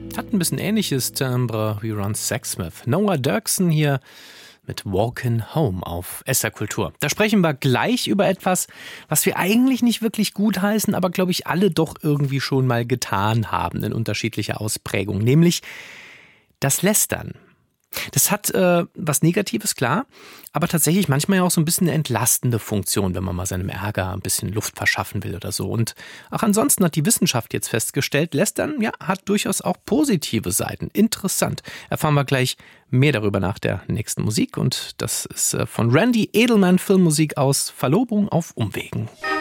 Hat ein bisschen ähnliches Timbre wie Ron Sexsmith. Noah Derksen hier mit Walkin' Home auf SR Kultur. Da sprechen wir gleich über etwas, was wir eigentlich nicht wirklich gutheißen, aber glaube ich alle doch irgendwie schon mal getan haben in unterschiedlicher Ausprägung, nämlich das Lästern. Das hat was Negatives, klar, aber tatsächlich manchmal ja auch so ein bisschen eine entlastende Funktion, wenn man mal seinem Ärger ein bisschen Luft verschaffen will oder so. Und auch ansonsten hat die Wissenschaft jetzt festgestellt, Lästern hat durchaus auch positive Seiten. Interessant. Erfahren wir gleich mehr darüber nach der nächsten Musik. Und das ist von Randy Edelman, Filmmusik aus Verlobung auf Umwegen.